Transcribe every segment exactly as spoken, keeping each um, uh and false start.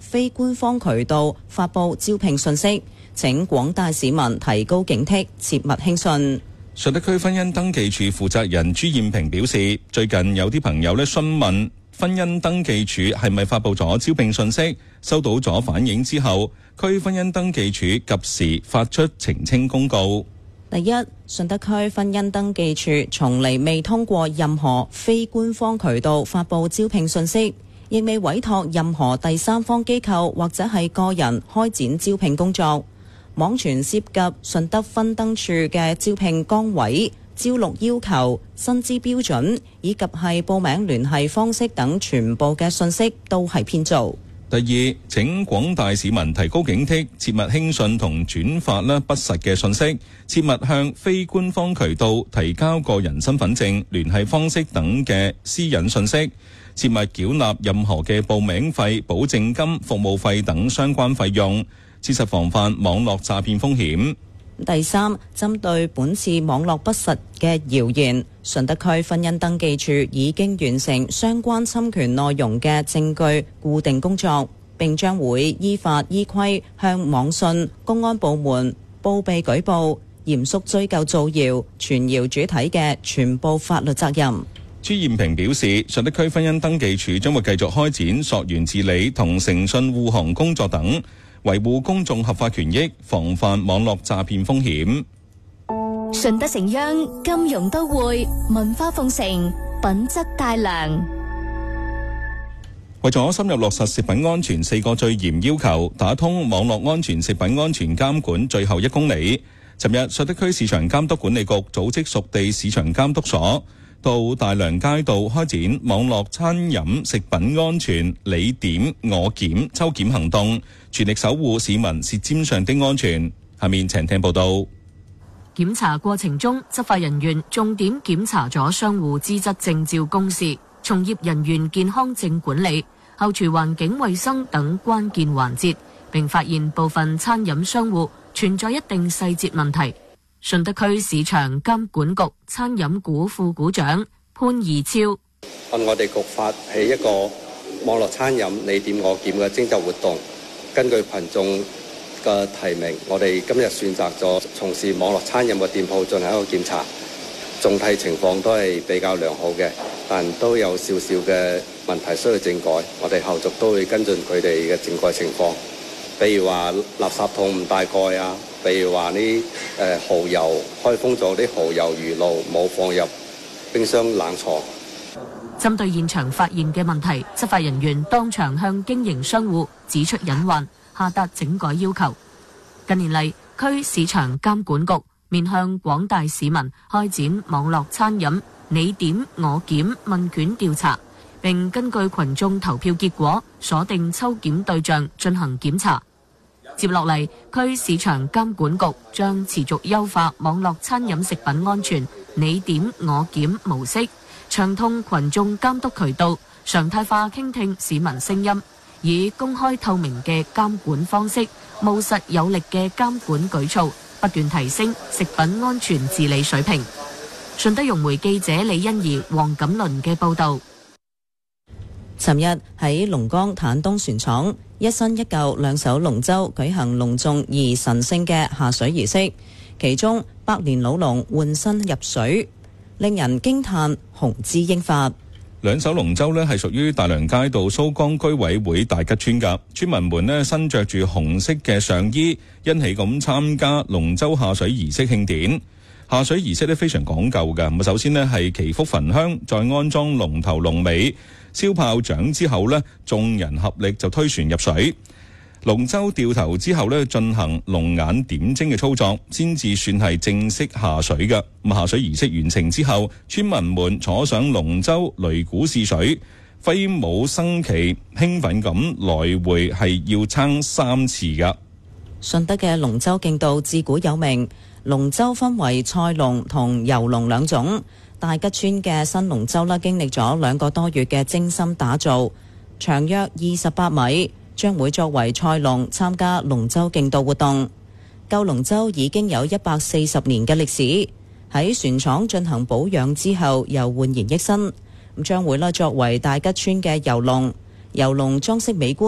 非官方渠道發布招聘信息，請廣大市民提高警惕，切勿輕信。 順德區婚姻登記處負責人朱艷平表示，最近有啲朋友咧詢問婚姻登記處係咪發布咗招聘信息，收到咗反映之後，區婚姻登記處及時發出澄清公告。 第一，順德區婚姻登記處從嚟未通過任何非官方渠道發布招聘信息，亦未委託任何第三方機構或者係個人開展招聘工作。網傳涉及順德婚登處嘅招聘崗位、招錄要求、薪資標準以及係報名聯繫方式等全部嘅信息都係編造。 第二，請廣大市民提高警惕，切勿輕信同轉發啦不實嘅信息，切勿向非官方渠道提交個人身份證、聯繫方式等嘅私隱信息，切勿繳納任何嘅報名費、保證金、服務費等相關費用，切實防範網絡詐騙風險。 第三，針對本次網絡不實嘅謠言，順德區婚姻登記處已經完成相關侵權內容嘅證據固定工作，並將會依法依規向網信、公安部門報備舉報，嚴肅追究造謠、傳謠主體嘅全部法律責任。 朱艷平表示，順德區婚姻登記處將會繼續開展溯源治理同誠信護航工作等，維護公眾合法權益，防範網絡詐騙風險。 順德城央金融都會，文化奉承，品質大良。 為咗深入落實食品安全四個最嚴要求，打通網絡安全食品安全監管最後一公里，尋日順德區市場監督管理局組織屬地市場監督所到大良街道開展網絡餐飲食品安全你點我檢抽檢行動，全力守護市民舌尖上的安全。下面請聽報道。 檢查過程中，執法人員重點檢查咗商戶資質證照公示、從業人員健康證管理、後廚環境衛生等關鍵環節，並發現部分餐飲商戶存在一定細節問題。順德區市場監管局餐飲股副股長潘義超： 按我哋局發起一個網絡餐飲你點我檢嘅徵集活動，根據群眾嘅提名，我哋今日選擇咗從事網絡餐飲嘅店鋪進行一個檢查，總體情況都係比較良好嘅，但都有少少嘅問題需要整改，我哋後續都會跟進佢哋嘅整改情況，比如話垃圾桶唔帶蓋啊，比如話啲誒蠔油開封咗啲蠔油魚露冇放入冰箱冷藏。 針對現場發現嘅問題，執法人員當場向經營商戶指出隱患，下達整改要求。近年嚟，區市場監管局面向廣大市民開展網絡餐飲你點我檢問卷調查，並根據群眾投票結果鎖定抽檢對象進行檢查。接落嚟，區市場監管局將持續優化網絡餐飲食品安全你點我檢模式，暢通群眾監督渠道，常態化傾聽市民聲音，以公開透明嘅監管方式，務實有力嘅監管舉措，不斷提升食品安全治理水平。順德融媒記者李欣怡、黃錦麟嘅報導。 尋日喺龍崗坦東船廠，一新一舊兩艘龍舟舉行隆重而神聖嘅下水儀式，其中百年老龍換身入水，令人驚嘆雄姿英發。 兩艘龍舟呢係屬於大良街道蘇江居委會大吉村㗎，村民們呢身着住紅色嘅上衣，欣喜咁參加龍舟下水儀式慶典。下水儀式呢非常講究㗎，咁首先呢係祈福焚香，再安裝龍頭龍尾，燒炮仗之後呢，眾人合力就推船入水。龍舟掉頭之後呢，進行龍眼點睛嘅操作，先至算係正式下水嘅。咁下水儀式完成之後，村民們坐上龍舟擂鼓試水，揮舞升旗，興奮咁來回係要撐三次㗎。 順德嘅龍舟競渡自古有名，龍舟分為賽龍同遊龍兩種。大吉村嘅新龍舟啦，經歷咗兩個多月嘅精心打造，長約二十八米，將會作為賽龍參加龍舟競渡活動。舊龍舟已經有一百四十年嘅歷史，喺船廠進行保養之後，又煥然一新。咁將會啦作為大吉村嘅遊龍，遊龍裝飾美觀，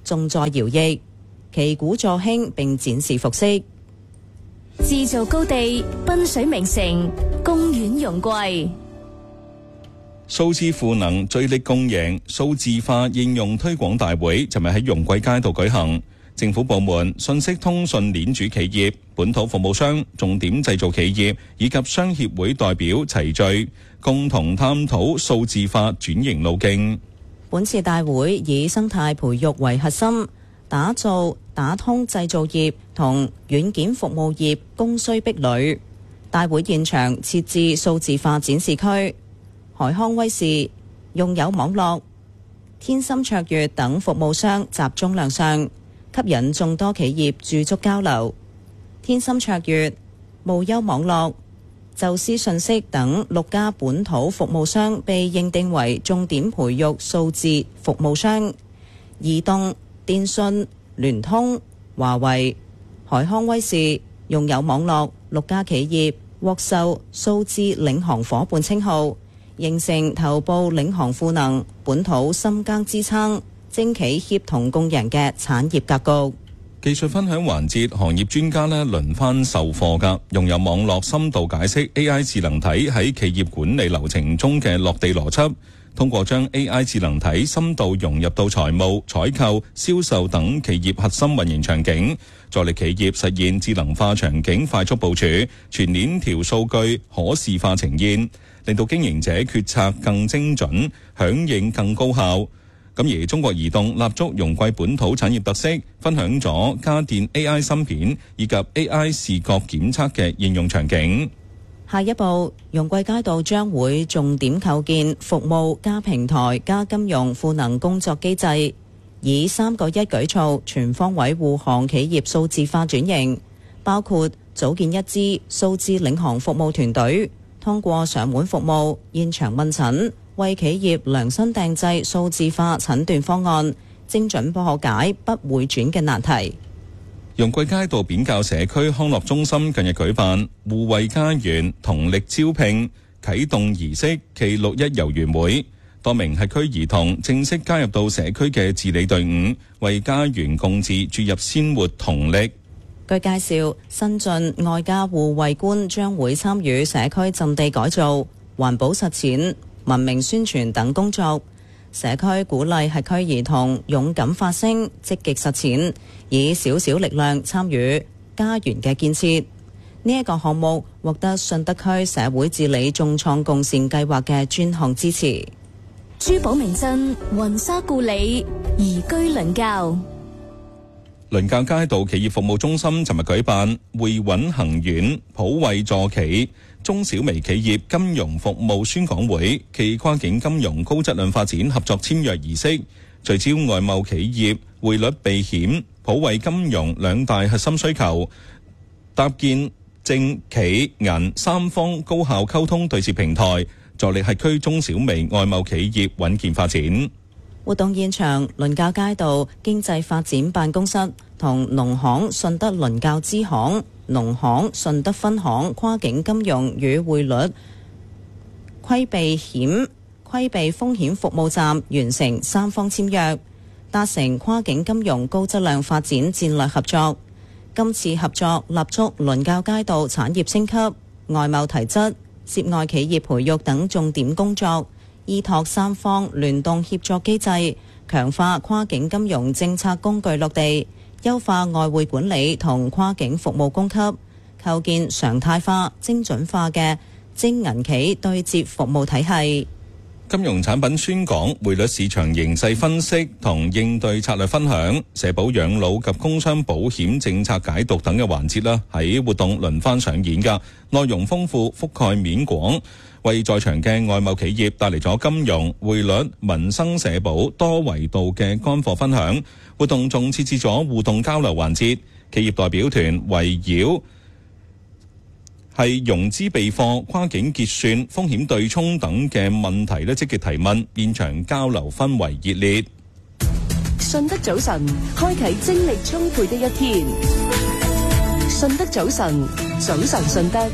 重在搖曳，旗鼓助興並展示服飾。 製造高地，濱水名城，公園容桂。 數字賦能追力共贏數字化應用推廣大會尋日喺容桂街道舉行。政府部門、信息通訊鏈主企業、本土服務商、重點製造企業以及商協會代表齊聚，共同探討數字化轉型路徑。 本次大會以生態培育為核心，打造打通製造業同軟件服務業供需壁壘。大會現場設置數字化展示區，海康威視、用友網絡、天心卓越等服務商集中亮相，吸引眾多企業駐足交流。天心卓越、無憂網絡、宙斯信息等六家本土服務商被認定為重點培育數字服務商。移動、電信、聯通、華為、海康威視、用友網絡六家企業獲授數字領航夥伴稱號，形成頭部領航賦能、本土深耕支撐、精企協同共贏嘅產業格局。 技術分享環節，行業專家呢輪番授課㗎，用有網絡深度解釋 A I 智能體喺企業管理流程中嘅落地邏輯，通過將 A I 智能體深度融入到財務、採購、銷售等企業核心運營場景，助力企業實現智能化場景快速部署，全鏈條數據可視化呈現，令到經營者決策更精準，響應更高效。咁而中國移動立足容桂本土產業特色，分享咗家電 A I 芯片以及 A I 視覺檢測嘅應用場景。 下一步，容桂街道將會重點構建服務加平台加金融賦能工作機制，以三個一舉措全方位護航企業數字化轉型，包括組建一支數字領航服務團隊，通過上門服務、現場問診，為企業量身訂製數字化診斷方案，精準破解不回轉嘅難題。 容桂街道扁教社區康樂中心近日舉辦互惠家園同力招聘啟動儀式暨六一遊園會，多名轄區兒童正式加入到社區嘅治理隊伍，為家園共治注入鮮活童力。 據介紹，新晉外家護衛官將會參與社區陣地改造、環保實踐、文明宣傳等工作，社區鼓勵轄區兒童勇敢發聲、積極實踐，以小小力量參與家園嘅建設。呢、這、一個項目獲得順德區社會治理眾創共善計劃嘅專項支持。 珠寶名鎮雲沙故里宜居鄰教。 鄰教街道企業服務中心尋日舉辦匯穩行遠普惠助企中小微企業金融服務宣講會暨跨境金融高質量發展合作簽約儀式，聚焦外貿企業匯率避險、普惠金融兩大核心需求，搭建政企銀三方高效溝通對接平台，助力轄區中小微外貿企業穩健發展。 活動現場，鄰教街道經濟發展辦公室同農行順德鄰教支行、農行順德分行跨境金融與匯率規避險規避風險服務站完成三方簽約，達成跨境金融高質量發展戰略合作。今次合作立足鄰教街道產業升級、外貿提質、涉外企業培育等重點工作，依託三方聯動協作機制，強化跨境金融政策工具落地，優化外匯管理同跨境服務供給，構建常態化、精準化嘅精銀企對接服務體系。 金融產品宣講、匯率市場形勢分析同應對策略分享、社保養老及工傷保險政策解讀等嘅環節啦，喺活動輪番上演㗎，內容豐富、覆蓋面廣，為在場嘅外貿企業帶嚟咗金融、匯率、民生社保多維度嘅乾貨分享。活動仲設置咗互動交流環節，企業代表團圍繞係融資備貨、跨境結算、風險對沖等嘅問題咧，積極提問，現場交流氛圍熱烈。 順德早晨，開啟精力充沛的一天。順德早晨，早晨順德。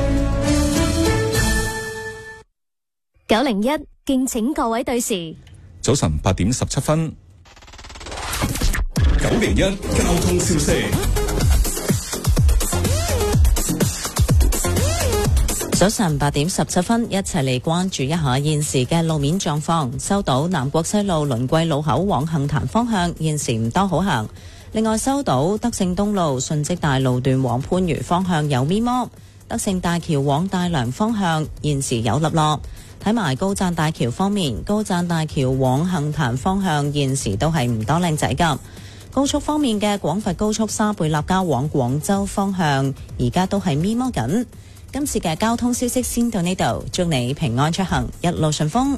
九零一敬請各位對時。 早晨八點十七分。 九零一交通消息。 早晨八點十七分，一齊嚟關注一下現時嘅路面狀況。收到南國西路輪桂路口往杏壇方向，現時唔多好行。另外收到德勝東路順積大路段往番禺方向有咪摩，德勝大橋往大良方向現時有立落。睇埋高贊大橋方面，高贊大橋往杏壇方向現時都係唔多靚仔㗎。高速方面嘅廣佛高速沙貝立交往廣州方向，而家都係咪摩緊。今次嘅交通消息先到呢度，祝你平安出行，一路順風。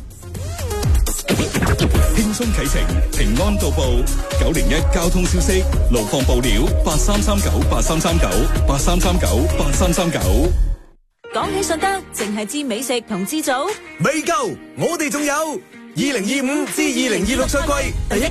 輕鬆啟程，平安到步。九零一交通消息，路況報料八三三九八三三九八三三九八三三九。 講起順德，淨係知美食同知祖， 未夠，我哋仲有二零二五至二零二六賽季第一